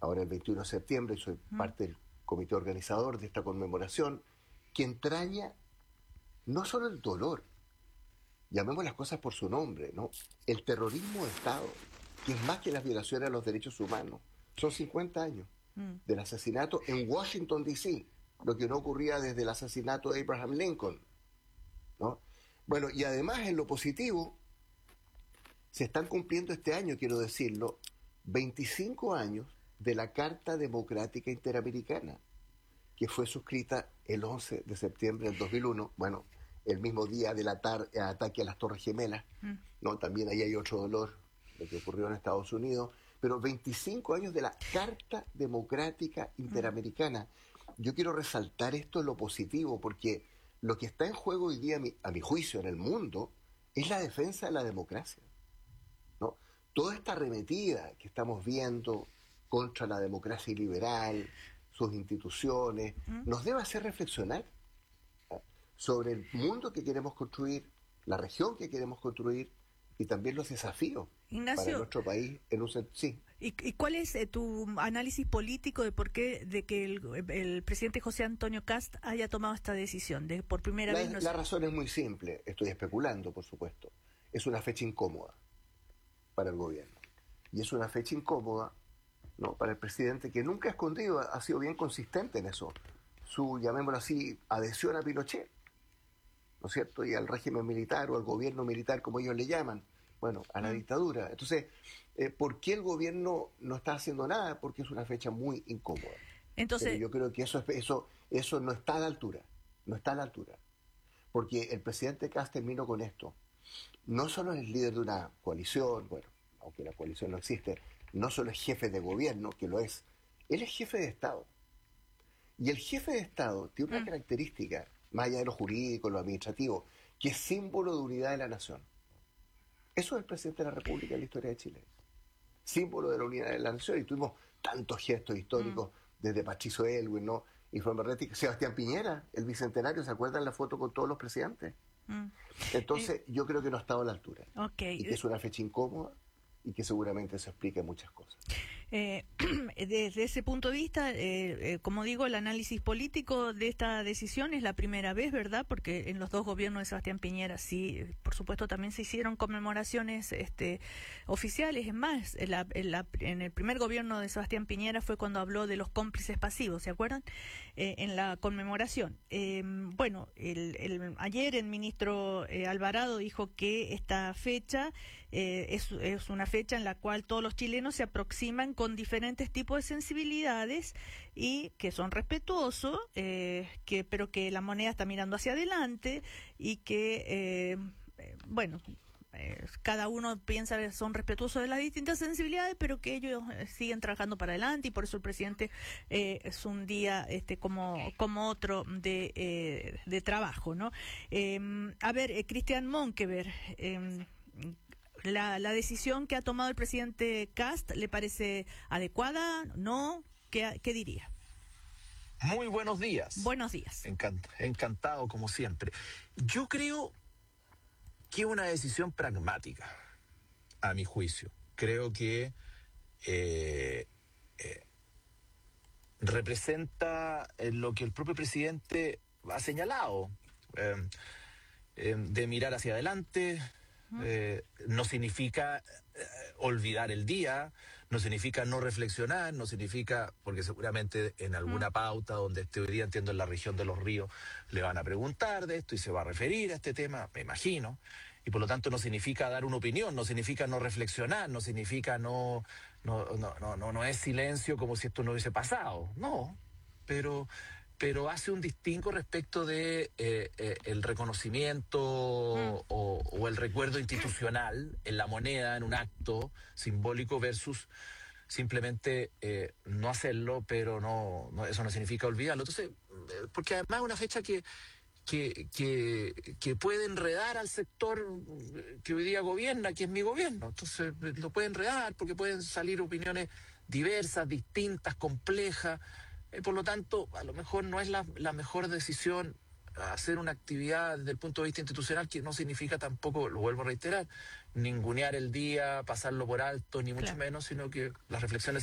ahora el 21 de septiembre, y soy parte del comité organizador de esta conmemoración, que entraña no solo el dolor, llamemos las cosas por su nombre, ¿no? El terrorismo de Estado, que es más que las violaciones a los derechos humanos. Son 50 años del asesinato en Washington, D.C., lo que no ocurría desde el asesinato de Abraham Lincoln, ¿no? Bueno, y además en lo positivo, se están cumpliendo este año, quiero decirlo, 25 años de la Carta Democrática Interamericana, que fue suscrita el 11 de septiembre del 2001, bueno, el mismo día del ataque a las Torres Gemelas, ¿no? También ahí hay otro dolor, lo que ocurrió en Estados Unidos, pero 25 años de la Carta Democrática Interamericana. Yo quiero resaltar esto en lo positivo, porque lo que está en juego hoy día, a mi juicio, en el mundo, es la defensa de la democracia, ¿no? Toda esta arremetida que estamos viendo contra la democracia liberal, sus instituciones, nos debe hacer reflexionar sobre el mundo que queremos construir, la región que queremos construir y también los desafíos, Ignacio, para nuestro país en un sentido. Sí. ¿Y cuál es tu análisis político de por qué de que el presidente José Antonio Kast haya tomado esta decisión de por primera vez? La razón es muy simple, estoy especulando, por supuesto. Es una fecha incómoda para el gobierno. Y es una fecha incómoda, ¿no?, para el presidente, que nunca ha escondido, ha sido bien consistente en eso. Su, llamémoslo así, adhesión a Pinochet, ¿no es cierto? Y al régimen militar o al gobierno militar, como ellos le llaman, bueno, a la dictadura. Entonces, ¿por qué el gobierno no está haciendo nada? Porque es una fecha muy incómoda. Entonces, pero yo creo que eso no está a la altura, no está a la altura. Porque el presidente Kast, terminó con esto, no solo es el líder de una coalición, bueno, aunque la coalición no existe, no solo es jefe de gobierno, que lo es, él es jefe de Estado. Y el jefe de Estado tiene una característica, más allá de lo jurídico, lo administrativo, que es símbolo de unidad de la nación. Eso es el presidente de la República en la historia de Chile. Símbolo de la unidad de la nación. Y tuvimos tantos gestos históricos, desde Patricio Aylwin, ¿no?, y Juan Berretti, Sebastián Piñera, el bicentenario, ¿se acuerdan la foto con todos los presidentes? Entonces, yo creo que no ha estado a la altura. Okay. Y que es una fecha incómoda y que seguramente eso explica muchas cosas. Desde ese punto de vista, como digo, el análisis político de esta decisión es la primera vez, ¿verdad? Porque en los dos gobiernos de Sebastián Piñera sí, por supuesto, también se hicieron conmemoraciones oficiales. Es más, en el primer gobierno de Sebastián Piñera fue cuando habló de los cómplices pasivos, ¿se acuerdan? En la conmemoración. Bueno, ayer el ministro Alvarado dijo que esta fecha es una fecha en la cual todos los chilenos se aproximan con diferentes tipos de sensibilidades y que son respetuosos, pero que la moneda está mirando hacia adelante y que, cada uno piensa que son respetuosos de las distintas sensibilidades, pero que ellos siguen trabajando para adelante, y por eso el presidente es un día como otro de trabajo, ¿no? A ver, Cristian Monkeberg, ¿la decisión que ha tomado el presidente Kast le parece adecuada? ¿No? ¿Qué diría? Muy buenos días. Buenos días. Encantado, como siempre. Yo creo que es una decisión pragmática, a mi juicio. Creo que representa lo que el propio presidente ha señalado, de mirar hacia adelante. No significa olvidar el día, no significa no reflexionar, no significa, porque seguramente en alguna pauta donde esté hoy día, entiendo, en la región de Los Ríos, le van a preguntar de esto y se va a referir a este tema, me imagino, y por lo tanto no significa dar una opinión, no significa no reflexionar, no significa no es silencio como si esto no hubiese pasado, no, pero hace un distingo respecto de el reconocimiento o el recuerdo institucional en la moneda, en un acto simbólico, versus simplemente no hacerlo, pero no eso no significa olvidarlo. Entonces, porque además es una fecha que puede enredar al sector que hoy día gobierna, que es mi gobierno. Entonces lo puede enredar porque pueden salir opiniones diversas, distintas, complejas. Por lo tanto, a lo mejor no es la mejor decisión hacer una actividad desde el punto de vista institucional, que no significa tampoco, lo vuelvo a reiterar, ningunear el día, pasarlo por alto, ni mucho menos, sino que las reflexiones